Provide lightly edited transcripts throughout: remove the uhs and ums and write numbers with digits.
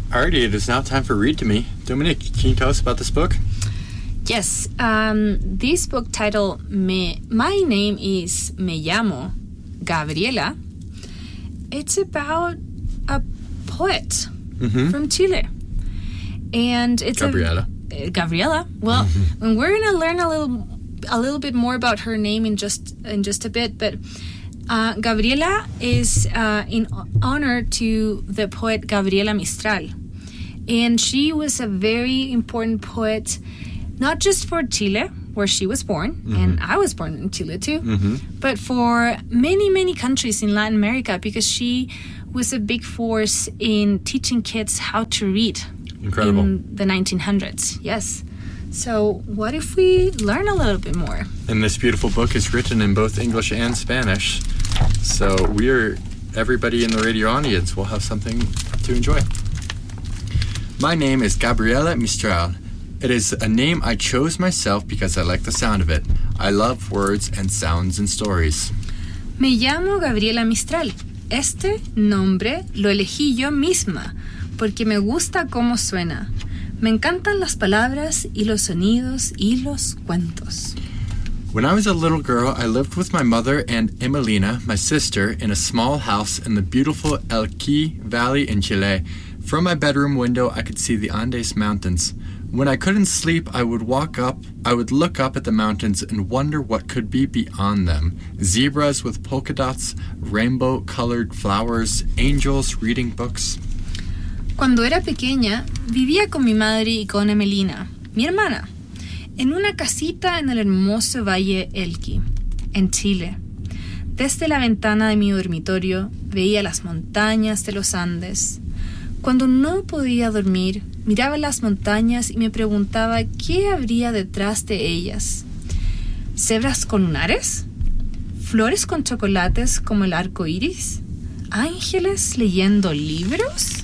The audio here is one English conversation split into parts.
Alrighty, it is now time for Read to Me. Dominique, can you tell us about this book? Yes, this book titled My Name is Me Llamo Gabriela. It's about a poet from Chile. And it's Gabriela. Gabriela. Well, and we're going to learn a little bit more about her name in just a bit, but Gabriela is in honor to the poet Gabriela Mistral. And she was a very important poet, not just for Chile, where she was born, and I was born in Chile too, but for many, many countries in Latin America, because she was a big force in teaching kids how to read. Incredible. In the 1900s, yes. So what if we learn a little bit more? And this beautiful book is written in both English and Spanish. So everybody in the radio audience will have something to enjoy. My name is Gabriela Mistral. It is a name I chose myself because I like the sound of it. I love words and sounds and stories. Me llamo Gabriela Mistral. Este nombre lo elegí yo misma porque me gusta cómo suena. Me encantan las palabras y los sonidos y los cuentos. When I was a little girl, I lived with my mother and Emelina, my sister, in a small house in the beautiful Elqui Valley in Chile. From my bedroom window, I could see the Andes Mountains. When I couldn't sleep, I would look up at the mountains and wonder what could be beyond them. Zebras with polka dots, rainbow-colored flowers, angels reading books. Cuando era pequeña, vivía con mi madre y con Emelina, mi hermana, en una casita en el hermoso Valle Elqui, en Chile. Desde la ventana de mi dormitorio veía las montañas de los Andes. Cuando no podía dormir, miraba las montañas y me preguntaba qué habría detrás de ellas. ¿Cebras con lunares? ¿Flores con chocolates como el arco iris? ¿Ángeles leyendo libros?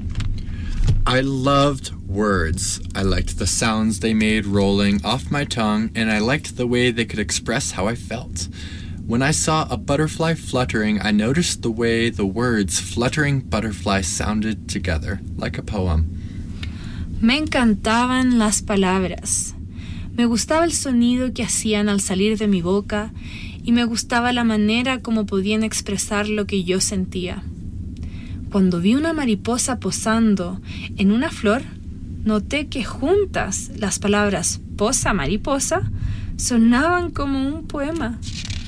I loved words. I liked the sounds they made rolling off my tongue, and I liked the way they could express how I felt. When I saw a butterfly fluttering, I noticed the way the words fluttering butterfly sounded together, like a poem. Me encantaban las palabras. Me gustaba el sonido que hacían al salir de mi boca y me gustaba la manera como podían expresar lo que yo sentía. Cuando vi una mariposa posando en una flor, noté que juntas las palabras posa, mariposa, sonaban como un poema.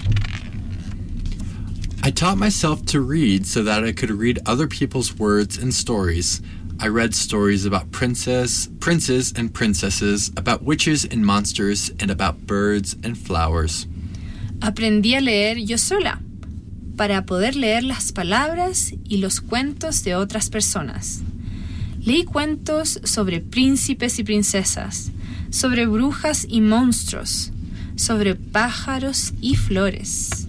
I taught myself to read so that I could read other people's words and stories. I read stories about princes and princesses, about witches and monsters, and about birds and flowers. Aprendí a leer yo sola, para poder leer las palabras y los cuentos de otras personas. Leí cuentos sobre príncipes y princesas, sobre brujas y monstruos, sobre pájaros y flores.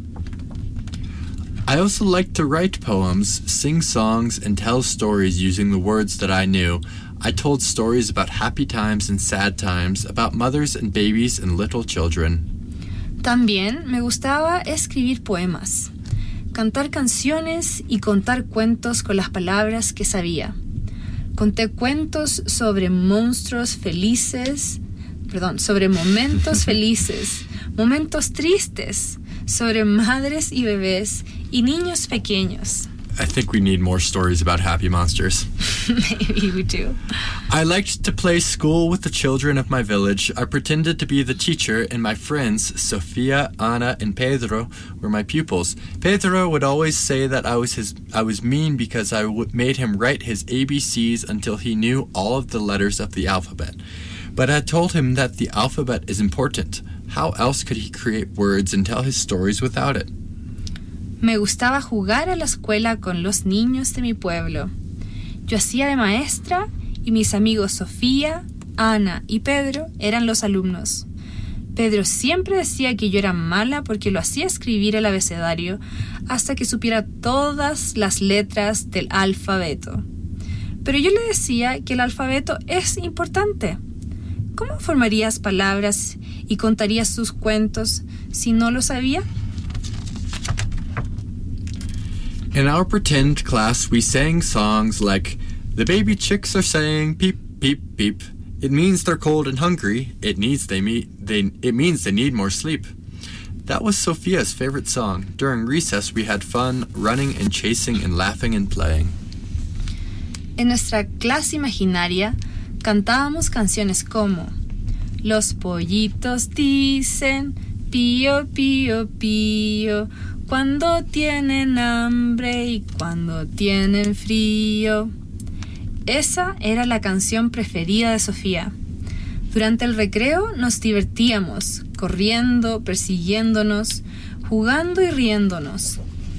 I also liked to write poems, sing songs, and tell stories using the words that I knew. I told stories about happy times and sad times, about mothers and babies and little children. También me gustaba escribir poemas, cantar canciones y contar cuentos con las palabras que sabía. Conté cuentos sobre monstruos felices, sobre momentos felices, momentos tristes, sobre madres y bebés y niños pequeños. I think we need more stories about happy monsters. Maybe we do. I liked to play school with the children of my village. I pretended to be the teacher, and my friends, Sofia, Ana, and Pedro, were my pupils. Pedro would always say that I was mean because I made him write his ABCs until he knew all of the letters of the alphabet. But I told him that the alphabet is important. How else could he create words and tell his stories without it? Me gustaba jugar a la escuela con los niños de mi pueblo. Yo hacía de maestra y mis amigos Sofía, Ana y Pedro eran los alumnos. Pedro siempre decía que yo era mala porque lo hacía escribir el abecedario hasta que supiera todas las letras del alfabeto. Pero yo le decía que el alfabeto es importante. ¿Cómo formarías palabras y contarías tus cuentos si no lo sabía? In our pretend class, we sang songs like The baby chicks are saying peep, peep, peep. It means they're cold and hungry. It means they need more sleep. That was Sofia's favorite song. During recess, we had fun running and chasing and laughing and playing. En nuestra clase imaginaria, cantábamos canciones como Los pollitos dicen pío, pío, pío, cuando tienen hambre y cuando tienen frío. Esa era la canción preferida de Sofía. Durante el recreo nos divertíamos, corriendo, persiguiéndonos, jugando y riéndonos.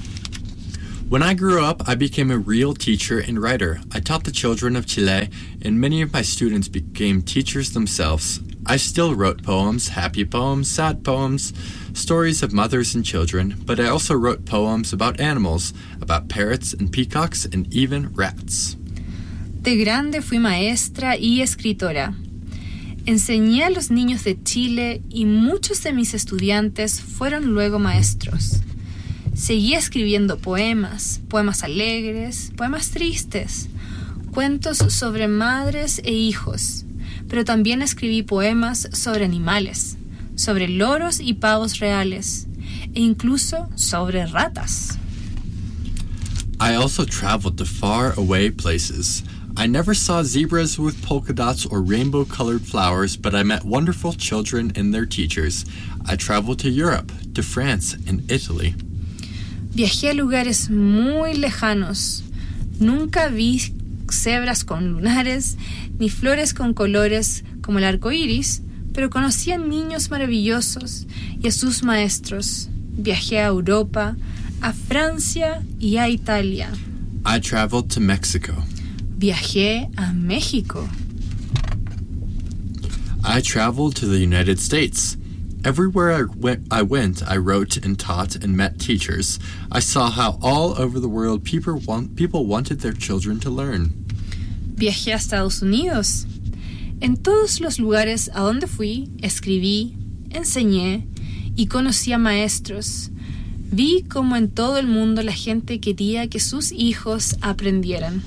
When I grew up, I became a real teacher and writer. I taught the children of Chile, and many of my students became teachers themselves. I still wrote poems, happy poems, sad poems, stories of mothers and children, but I also wrote poems about animals, about parrots and peacocks and even rats. De grande fui maestra y escritora. Enseñé a los niños de Chile y muchos de mis estudiantes fueron luego maestros. Seguí escribiendo poemas, poemas alegres, poemas tristes, cuentos sobre madres e hijos, pero también escribí poemas sobre animales, sobre loros y pavos reales, e incluso sobre ratas. I also traveled to far away places. I never saw zebras with polka dots or rainbow-colored flowers, but I met wonderful children and their teachers. I traveled to Europe, to France, and Italy. Viajé a lugares muy lejanos. Nunca vi cebras con lunares, ni flores con colores como el arco iris, pero conocí a niños maravillosos y a sus maestros. Viajé a Europa, a Francia y a Italia. I traveled to Mexico. Viajé a México. I traveled to the United States. Everywhere I went, I wrote and taught and met teachers. I saw how all over the world people wanted their children to learn. Viajé a Estados Unidos. En todos los lugares a donde fui, escribí, enseñé y conocí a maestros. Vi cómo en todo el mundo la gente quería que sus hijos aprendieran.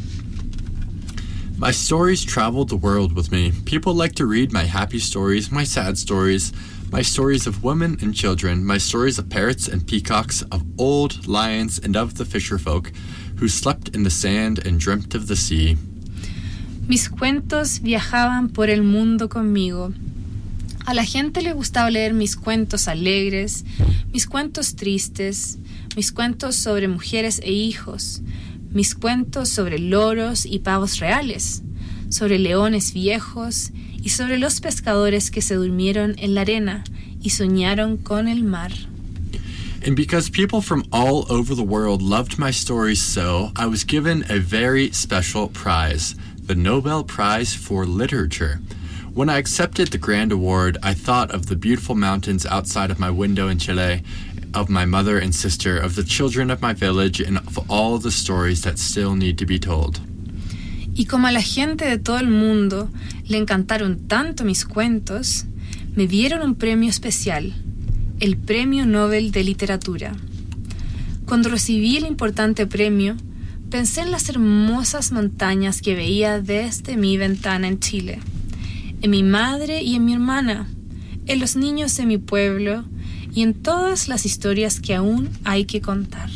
My stories traveled the world with me. People like to read my happy stories, my sad stories, my stories of women and children, my stories of parrots and peacocks, of old lions and of the fisher folk who slept in the sand and dreamt of the sea. Mis cuentos viajaban por el mundo conmigo. A la gente le gustaba leer mis cuentos alegres, mis cuentos tristes, mis cuentos sobre mujeres e hijos, mis cuentos sobre loros y pavos reales, sobre leones viejos y sobre los pescadores que se durmieron en la arena y soñaron con el mar. And because people from all over the world loved my stories so, I was given a very special prize, the Nobel Prize for Literature. When I accepted the grand award, I thought of the beautiful mountains outside of my window in Chile, of my mother and sister, of the children of my village, and of all the stories that still need to be told. Y como a la gente de todo el mundo le encantaron tanto mis cuentos, me dieron un premio especial, el Premio Nobel de Literatura. Cuando recibí el importante premio, pensé en las hermosas montañas que veía desde mi ventana en Chile, en mi madre y en mi hermana, en los niños de mi pueblo y en todas las historias que aún hay que contar.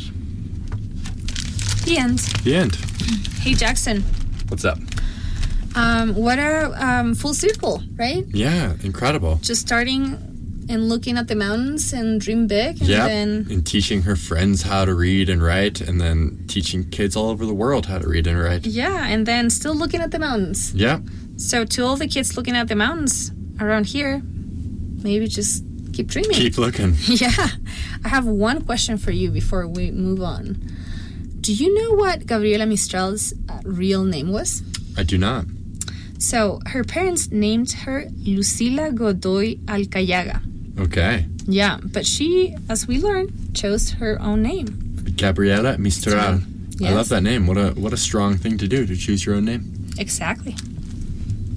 The end. The end. Hey, Jackson. What's up? What a full circle, right? Yeah, incredible. Just starting and looking at the mountains and dream big. And then and teaching her friends how to read and write, and then teaching kids all over the world how to read and write. Yeah, and then still looking at the mountains. Yeah. So to all the kids looking at the mountains around here, maybe just keep dreaming. Keep looking. Yeah. I have one question for you before we move on. Do you know what Gabriela Mistral's real name was? I do not. So her parents named her Lucila Godoy Alcayaga. Okay. Yeah, but she, as we learned, chose her own name. Gabriela Mistral. Yes. I love that name. What a strong thing to do, to choose your own name. Exactly.